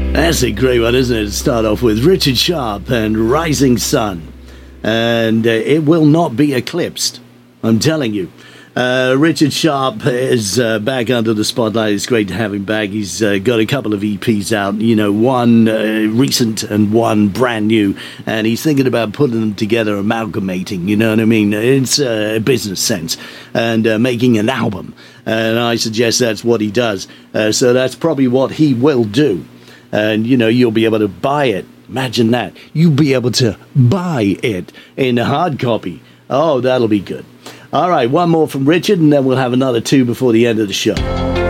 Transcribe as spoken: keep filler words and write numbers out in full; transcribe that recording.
That's a great one, isn't it? To start off with Richard Sharp and Rising Sun. And uh, it will not be eclipsed, I'm telling you. Uh, Richard Sharp is uh, back under the spotlight. It's great to have him back. He's uh, got a couple of E Ps out, you know, one uh, recent and one brand new. And he's thinking about putting them together, amalgamating, you know what I mean? It's uh, a business sense. And uh, making an album. And I suggest that's what he does. Uh, so that's probably what he will do. And, you know, you'll be able to buy it. Imagine that. You'll be able to buy it in a hard copy. Oh, that'll be good. All right, one more from Richard, and then we'll have another two before the end of the show.